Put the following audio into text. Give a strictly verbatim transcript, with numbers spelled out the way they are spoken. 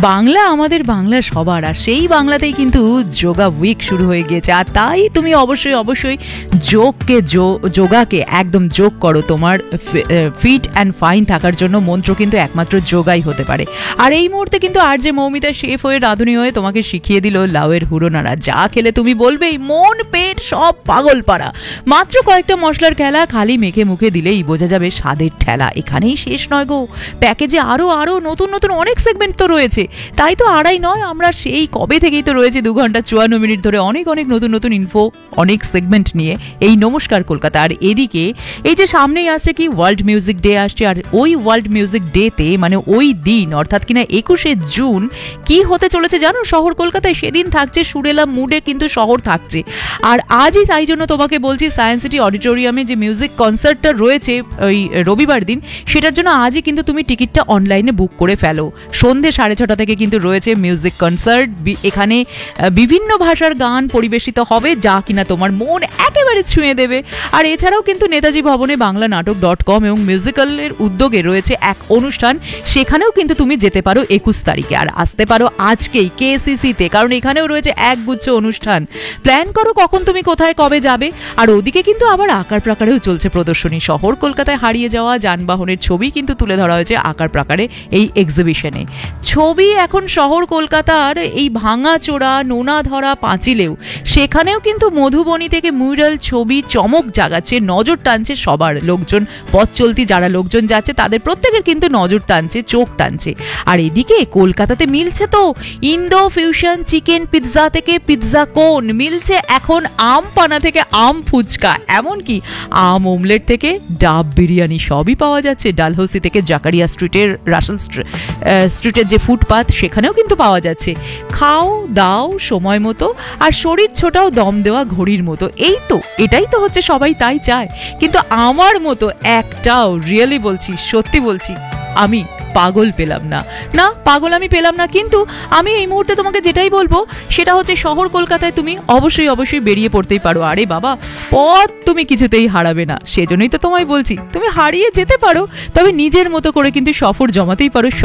বাংলা আমাদের বাংলা সবার, আর সেই বাংলাতেই কিন্তু যোগা উইক শুরু হয়ে গিয়েছে। আর তাই তুমি অবশ্যই অবশ্যই যোগকে যোগাকে একদম যোগ করো তোমার ফিট অ্যান্ড ফাইন থাকার জন্য। মন্ত্র কিন্তু একমাত্র যোগাই হতে পারে। আর এই মুহূর্তে কিন্তু আর যে মৌমিতা শেফ হয়ে রাঁধুনি হয়ে তোমাকে শিখিয়ে দিল লাউয়ের হুড়োনাড়া, যা খেলে তুমি বলবেই মন পেট সব পাগল পাড়া। মাত্র কয়েকটা মশলার খেলা, খালি মেখে মুখে দিলেই বোঝা যাবে স্বাদের ঠেলা। এখানেই শেষ নয় গো, প্যাকেজে আরো আরো নতুন নতুন অনেক সেগমেন্ট তো রয়েছে। তাই তো আড়াই নয়, আমরা সেই কবে থেকেই তো রয়েছে দু ঘন্টা চুয়ান্ন মিনিট ধরে অনেক অনেক নতুন নতুন ইনফো, অনেক সেগমেন্ট নিয়ে এই নমস্কার কলকাতা। আর এদিকে এই যে সামনেই আসছে কি ওয়ার্ল্ড মিউজিক ডে আসছে, আর ওই ওয়ার্ল্ড মিউজিক ডেতে মানে ওই দিন অর্থাৎ কিনা একুশে জুন কি হতে চলেছে জানো শহর কলকাতায়? সেদিন থাকছে সুরেলা মুডে কিন্তু শহর থাকছে। আর আজই তাই জন্য তোমাকে বলছি, সায়েন্স সিটি অডিটোরিয়ামে যে মিউজিক কনসার্টটা রয়েছে ওই রবিবার দিন, সেটার জন্য আজই কিন্তু তুমি টিকিটটা অনলাইনে বুক করে ফেলো। সন্ধ্যে সাড়ে ছটা থেকে কিন্তু রয়েছে মিউজিক কনসার্ট। এখানে বিভিন্ন ভাষার গান পরিবেশিত হবে, যা কিনা তোমার মন একেবারে ছুঁয়ে দেবে। আর এছাড়াও কিন্তু নেতাজি ভবনে বাংলা নাটক ডট কম এবং মিউজিক্যালের উদ্যোগে রয়েছে এক অনুষ্ঠান, সেখানেও কিন্তু তুমি যেতে পারো একুশ তারিখে। আর আসতে পারো আজকেই কেসিসিতে, কারণ এখানেও রয়েছে একগুচ্ছ অনুষ্ঠান। প্ল্যান করো কখন তুমি কোথায় কবে যাবে। আর ওদিকে কিন্তু আবার আকার প্রাকারেও চলছে প্রদর্শনী। শহর কলকাতায় হারিয়ে যাওয়া যানবাহনের ছবি কিন্তু তুলে ধরা হয়েছে আকার প্রাকারে এই এক্সিবিশনে। ছবি এখন শহর কলকাতার এই ভাঙা চোরা নোনা ধরা পাঁচিলেও, সেখানেও কিন্তু মধুবনী থেকে মিউরাল ছবি চমক জাগাচ্ছে, নজর টানছে সবার। লোকজন পথ চলতি যারা লোকজন যাচ্ছে তাদের প্রত্যেকের কিন্তু নজর টানছে, চোখ টানছে। আর এদিকে কলকাতাতে মিলছে তো ইন্দো ফিউশন চিকেন পিৎজা থেকে পিৎজা কোন, মিলছে এখন আম পানা থেকে আম ফুচকা, এমনকি আম ওমলেট থেকে ডাব বিরিয়ানি, সবই পাওয়া যাচ্ছে। ডালহৌসি থেকে জাকারিয়া স্ট্রিটের রাসেল স্ট্রিটের যে ফুটপাথ, সেখানেও কিন্তু পাওয়া যাচ্ছে। খাও দাও সময় মতো, আর শরীর ছোটাও দম দেওয়া ঘড়ির মতো। এই তো এটাই তো হচ্ছে, সবাই তাই চায়। কিন্তু আমার মতো একটাও, রিয়েলি বলছি, সত্যি বলছি, আমি পাগল পেলাম না। না পাগল আমি পেলাম না। কিন্তু আমি এই মুহূর্তে তোমাকে যেটাই বলবো সেটা হচ্ছে, শহর কলকাতায় তুমি অবশ্যই অবশ্যই বেরিয়ে পড়তেই পারো। আরে বাবা, পথ তুমি কিছুতেই হারাবে না, সেজন্যই তো তোমায় বলছি তুমি হারিয়ে যেতে পারো, তবে নিজের মতো করে কিন্তু সফর জমাতেই পারো।